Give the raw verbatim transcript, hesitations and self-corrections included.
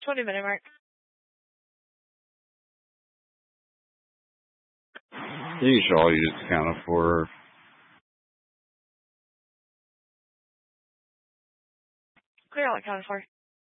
twenty minute mark. You should all use counter for. Clear all accounted for.